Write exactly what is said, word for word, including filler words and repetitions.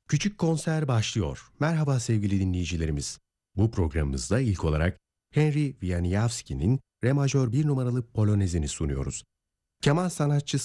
Küçük konser başlıyor. Merhaba sevgili dinleyicilerimiz. Bu programımızda ilk olarak Henry Wieniawski'nin Re majör bir numaralı polonezini sunuyoruz. Keman sanatçısı